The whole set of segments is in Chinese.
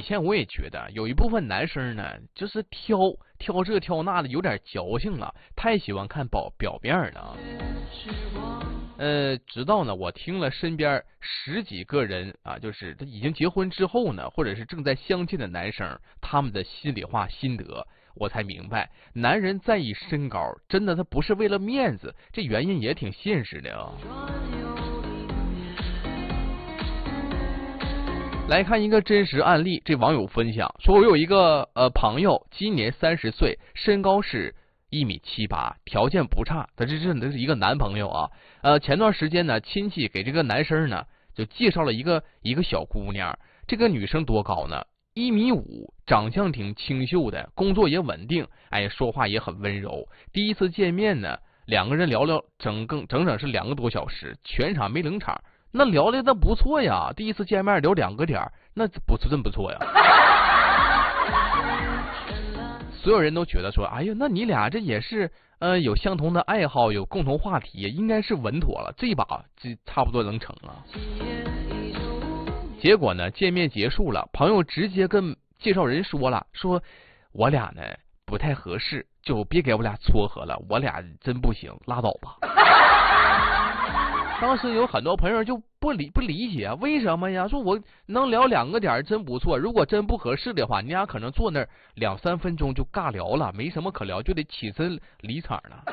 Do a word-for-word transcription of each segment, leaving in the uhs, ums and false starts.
前我也觉得有一部分男生呢，就是挑挑这挑那的，有点矫情了，太喜欢看表表面了。呃，直到呢，我听了身边十几个人啊，就是他已经结婚之后呢，或者是正在相亲的男生，他们的心里话心得，我才明白，男人在意身高，真的他不是为了面子，这原因也挺现实的啊。来看一个真实案例，这网友分享说，我有一个呃朋友，今年三十岁，身高是一米七八，条件不差，他这是这是一个男朋友啊。呃，前段时间呢，亲戚给这个男生呢就介绍了一个一个小姑娘，这个女生多高呢？一米五，长相挺清秀的，工作也稳定，哎，说话也很温柔。第一次见面呢，两个人聊聊整更整整是两个多小时，全场没冷场。那聊的那不错呀，第一次见面聊两个点儿，那不是真不错呀。所有人都觉得说，哎呀，那你俩这也是呃有相同的爱好，有共同话题，应该是稳妥了，这把这差不多能成啊。结果呢，见面结束了，朋友直接跟介绍人说了，说我俩呢不太合适，就别给我俩撮合了，我俩真不行，拉倒吧。当时有很多朋友就不理不理解，为什么呀？说我能聊两个点真不错，如果真不合适的话，你俩可能坐那儿两三分钟就尬聊了，没什么可聊，就得起身离场了。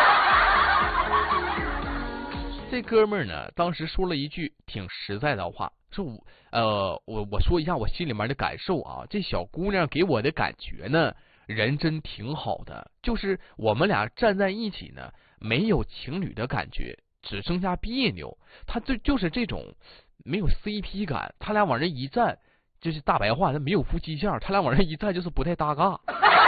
这哥们儿呢，当时说了一句挺实在的话，说我呃，我我说一下我心里面的感受啊，这小姑娘给我的感觉呢，人真挺好的，就是我们俩站在一起呢，没有情侣的感觉。只剩下别扭，他就就是这种没有 C P 感，他俩往这一站，就是大白话，他没有夫妻相，他俩往这一站就是不太搭嘎。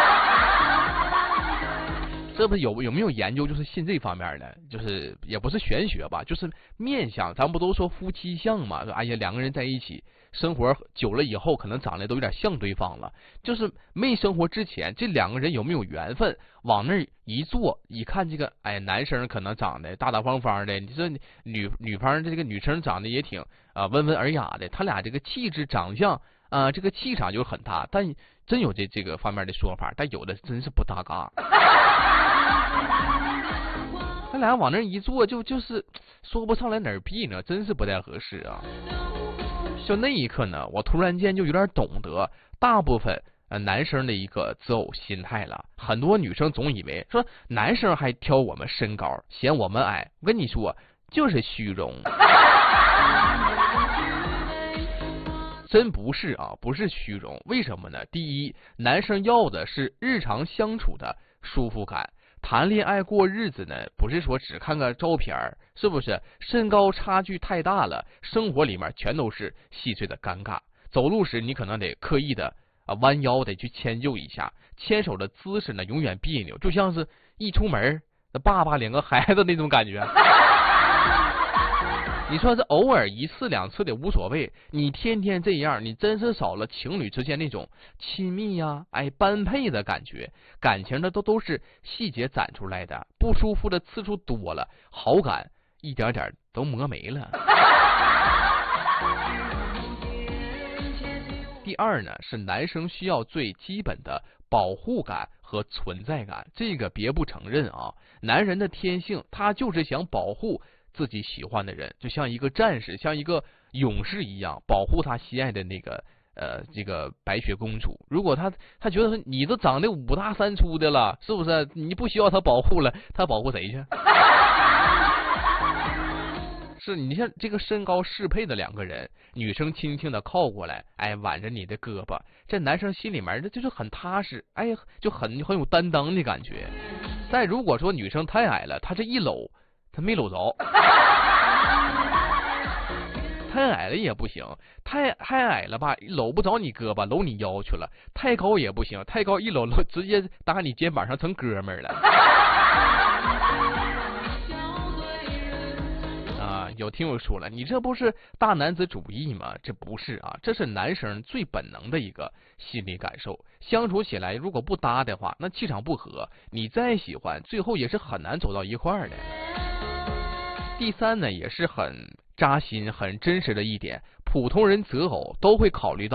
这不有有没有研究，就是信这方面的，就是也不是玄学吧，就是面相，咱不都说夫妻相嘛？说哎呀，两个人在一起生活久了以后，可能长得都有点像对方了。就是没生活之前，这两个人有没有缘分？往那一坐，一看这个，哎，男生可能长得大大方方的，你说女女方这个女生长得也挺啊、呃、温文尔雅的，他俩这个气质长相啊、呃，这个气场就很大，但真有这这个方面的说法，但有的真是不搭嘎。他俩往那一坐，就就是说不上来哪儿避呢，真是不太合适啊。就那一刻呢，我突然间就有点懂得大部分呃男生的一个择偶心态了。很多女生总以为说男生还挑我们身高，嫌我们矮，我跟你说就是虚荣。真不是啊，不是虚荣。为什么呢？第一，男生要的是日常相处的舒服感。谈恋爱过日子呢，不是说只看个照片，是不是？身高差距太大了，生活里面全都是细碎的尴尬。走路时你可能得刻意的啊弯腰得去迁就一下，牵手的姿势呢永远别扭，就像是一出门那爸爸领个孩子那种感觉。你说这偶尔一次两次的无所谓，你天天这样，你真是少了情侣之间那种亲密呀、啊，哎般配的感觉。感情的都都是细节攒出来的，不舒服的次数多了，好感一点点都磨没了。第二呢，是男生需要最基本的保护感和存在感，这个别不承认啊。男人的天性，他就是想保护自己喜欢的人，就像一个战士，像一个勇士一样，保护他心爱的那个呃这个白雪公主。如果他他觉得你都长得五大三粗的了，是不是？你不需要他保护了，他保护谁去？是你像这个身高适配的两个人，女生轻轻的靠过来，哎，挽着你的胳膊，这男生心里面这就是很踏实，哎，就很很有担当的感觉。但如果说女生太矮了，他这一搂，他没搂着，太矮了也不行，太太矮了吧，搂不着你胳膊，搂你腰去了；太高也不行，太高一搂搂，直接搭你肩膀上成哥们儿了。啊，有听友说了，你这不是大男子主义吗？这不是啊，这是男生最本能的一个心理感受。相处起来如果不搭的话，那气场不合，你再喜欢，最后也是很难走到一块儿的。第三呢，也是很扎心、很真实的一点，普通人择偶都会考虑到